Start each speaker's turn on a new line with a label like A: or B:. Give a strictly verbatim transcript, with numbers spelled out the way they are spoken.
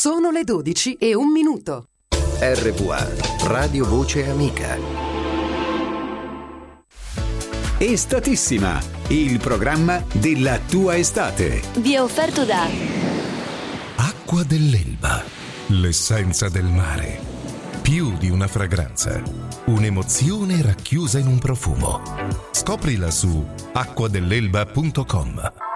A: Sono le dodici e un minuto.
B: R V A, Radio Voce Amica.
C: Estatissima, il programma della tua estate.
D: Vi è offerto da
E: Acqua dell'Elba, l'essenza del mare. Più di una fragranza, un'emozione racchiusa in un profumo. Scoprila su acqua dell'elba punto com.